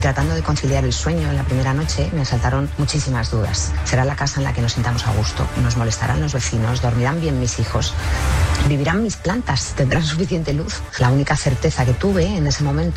Tratando de conciliar el sueño en la primera noche, me asaltaron muchísimas dudas. ¿Será la casa en la que nos sintamos a gusto? ¿Nos molestarán los vecinos? ¿Dormirán bien mis hijos? ¿Vivirán mis plantas? ¿Tendrán suficiente luz? La única certeza que tuve en ese momento